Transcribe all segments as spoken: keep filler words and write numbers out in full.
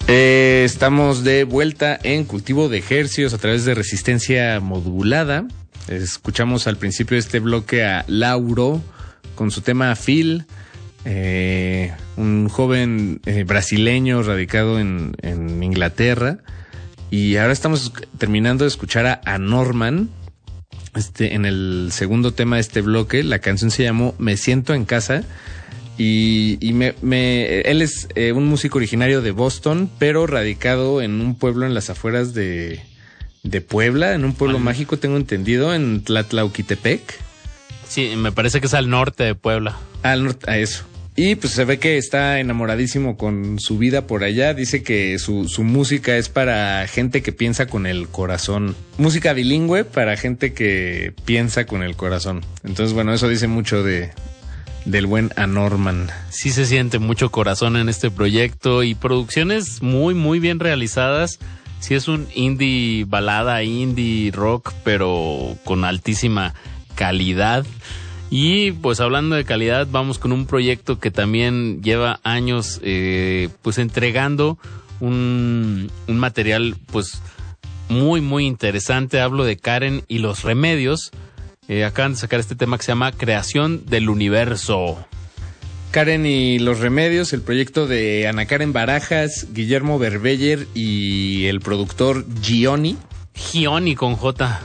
Eh, estamos de vuelta en Cultivo de Hercios a través de Resistencia Modulada. Escuchamos al principio de este bloque a Lauro con su tema Phil, eh, un joven eh, brasileño radicado en, en Inglaterra. Y ahora estamos terminando de escuchar a, a Norman este, en el segundo tema de este bloque. La canción se llamó Me Siento en Casa. Y, y me, me, él es eh, un músico originario de Boston, pero radicado en un pueblo en las afueras de, de Puebla, en un pueblo Ay. mágico, tengo entendido, en Tlatlauquitepec. Sí, me parece que es al norte de Puebla. Al norte, a eso. Y pues se ve que está enamoradísimo con su vida por allá. Dice que su, su música es para gente que piensa con el corazón. Música bilingüe para gente que piensa con el corazón. Entonces, bueno, eso dice mucho de... del buen A Norman. Sí se siente mucho corazón en este proyecto y producciones muy, muy bien realizadas. Sí es un indie balada, indie rock, pero con altísima calidad. Y pues hablando de calidad, vamos con un proyecto que también lleva años eh, pues entregando un, un material pues muy, muy interesante. Hablo de Karen y los Remedios. Eh, acaban de sacar este tema que se llama Creación del Universo. Karen y los Remedios, el proyecto de Ana Karen Barajas, Guillermo Berbeyer y el productor Gioni. Gioni con J.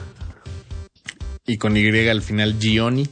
Y con Y al final, Gioni.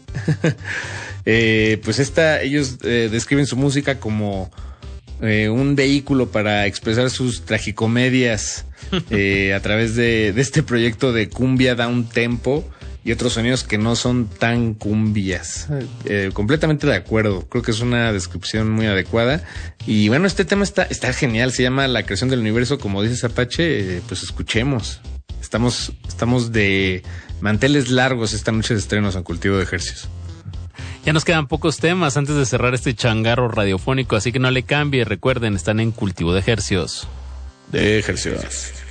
eh, pues esta, ellos eh, describen su música como eh, un vehículo para expresar sus tragicomedias eh, a través de, de este proyecto de cumbia down tempo y otros sonidos que no son tan cumbias. Eh, completamente de acuerdo. Creo que es una descripción muy adecuada. Y bueno, este tema está, está genial. Se llama La Creación del Universo. Como dices, Apache, eh, pues escuchemos. Estamos, estamos de manteles largos esta noche de estrenos en Cultivo de Hercios. Ya nos quedan pocos temas antes de cerrar este changarro radiofónico, así que no le cambie. Recuerden, están en Cultivo de Hercios. De Hercios.